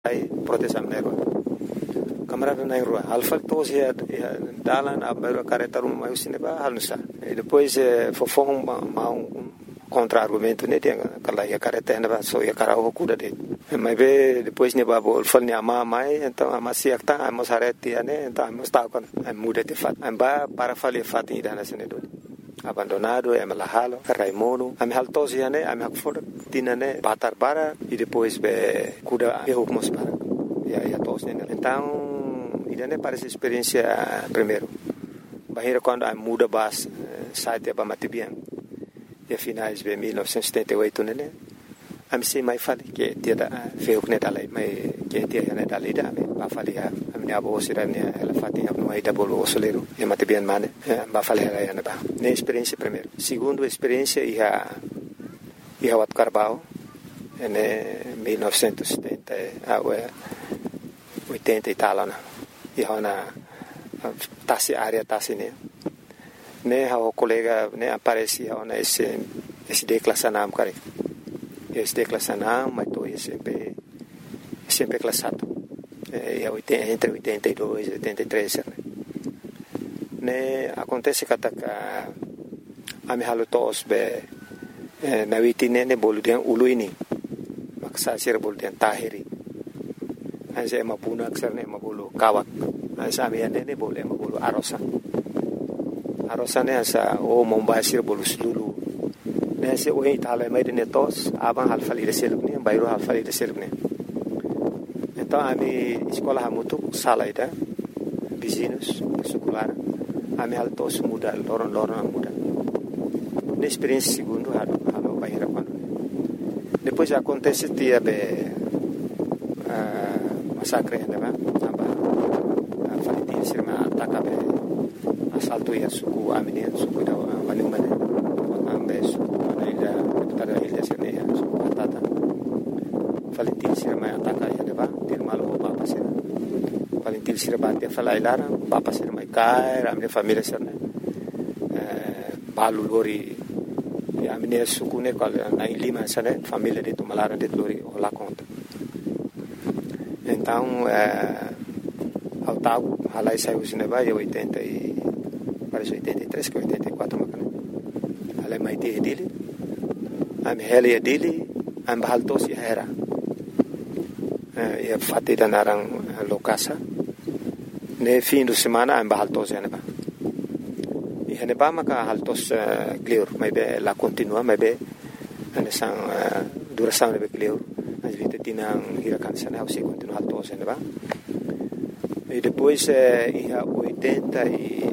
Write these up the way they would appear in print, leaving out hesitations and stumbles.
Aí proteção na rua. Camarada na rua. Alfa todos ia dalan a bairro careta rumah o cinema halusa. E depois fofo um contra-argumento né tem aquela ia careta ainda só ia cara o cuda de. Mas depois ne babo fal ne ama mai então ama siak tá amos hareti né então amos tá com muda de fat. Amba para falir fat ida na sene do. Abandonado, é malahalo, Raimundo, a minha altosia né, a minha fora tinha né, batar para e depois be cuida eu como para e a tos né. Então, ida né para essa experiência primeiro. Bahira quando a muda bas site para Matibian. E finais de 1978 né. A mim sei mais fale que tinha feio que dali, mas que tinha né dali da ba fale a minha avó será né ela fatinha no aí da bolo osoleiro e Matibian mane ba fale ela ia ba. Na experiência primeiro. Segundo experiência ia Wat Carbau em 1970 80 e tal né. Ia na tasi área tasi né o colega né aparecia na esse declassanam cara. Esse declassanam mas tô sempre classado. Entre 82 e 83 né acontece que a me halutos be na witine ne boludian uluini maksa sir boludian tahiri ase mapuna aksar ne mabulu kawak asa me ne bolu mabulu arosa ne asa o mombasir bolu sulu ne se o itala mai de netos abang halfali de selukni bayro halfali de selukni então a mi escola hamutu sala ida vizinhos secular a mi altos muda loron muda na experiência segundo halo bahira quando depois acontece dia massacre né a falitin sirma ataca assalto ia suku amine suku da manumane ambe suku ida tada ilha sirne suku patata falitin sirma ataca ia deba termalo bapa sir falitin sirma dia falailara bapa sir mai kai amne família sirne balu lori a minha sucune qual na Lima sana família de Tumalara de Lori o la conta então ao tal halai saiu cinema em 80 e parece 83 que 84 macana halai mai dele a minha dele am bahaltos era e fatida narang lokasa ne fim de semana am bahaltos era hene ba maka haltos clear mai be la continua mai be ane sang duração be clear as vite tinang hirakan sana se continua haltos hene ba e depois ia 80 e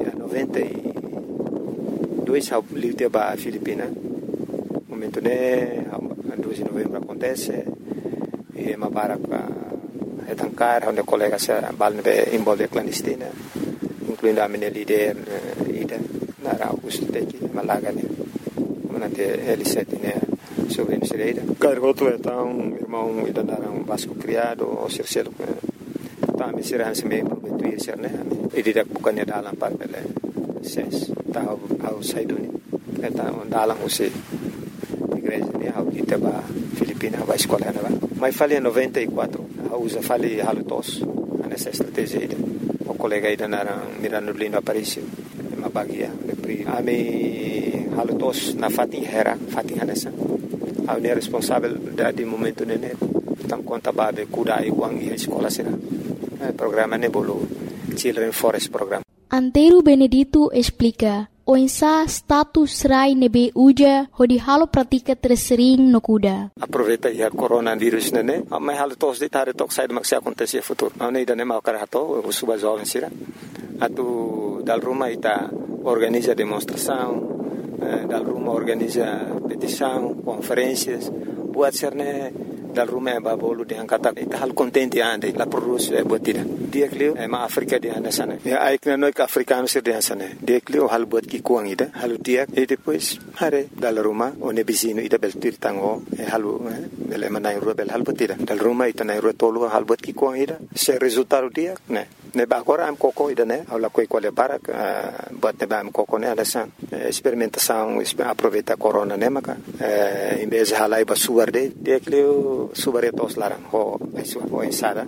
92 ao livre ba Filipina momento né 2 de novembro acontece e mabara etancar onde colega se balne be involve clandestina incluindo a minha líder ida na Augusto Teki Malaga né manate L7 né sobre Nicereira garoto então irmão ida naram Vasco criado o Circelo tá me será se meio prometuir ser né e didak bukannya dalam par bele ses tá ao saiduni então dalam você igreja né ao kita ba Filipina vai escola né ba mas falei em 94 usa falei halutos nessa estratégia o colega ida naram Mirano Lino Aparício mabagia ami halutos na Fatih Hanessa a unir responsável de momento nene tam conta babe kuda iwang i escola sira programa nebolo Children Forest Program. Antero Benedito explica o insa status rai nebe uja hodi halo pratika tersering no kuda. Aproveita ya coronavirus nene amma halutos de tare tok side maksi acontece futuro ani dane mau karato suba jovem sira atu dal rumah ita organiza demonstração dal rumah organiza petição conferências buat serne dal rumah babolu de angkata ita hal contente ande la produce botida dia klio ma Afrika de anda sana ya aikna no ka africano sir de sana dia klio hal bot ki kuang ida hal dia e depois hare dal rumah one bisino ida beltir tango halu ele manai rubel hal botida dal rumah ita nai rotolo hal bot ki kuang ida se resultado dia ne Neba agora am coco ainda, né? Aula coi qual é para but neba am coco né, alasan. Experimentação, aproveitar corona né, maca. Em vez de halai ba suar de aquele suar é tos laran ho ensada.